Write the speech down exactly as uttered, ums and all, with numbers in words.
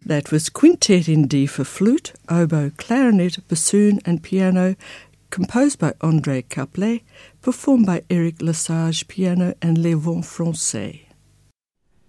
That was Quintet in D for flute, oboe, clarinet, bassoon and piano, composed by André Caplet, performed by Eric Lesage piano and Les Vents Français.